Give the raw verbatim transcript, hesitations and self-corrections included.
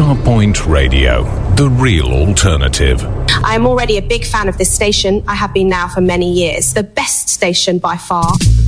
Starpoint Radio, the real alternative. I am already a big fan of this station. I have been now for many years. The best station by far.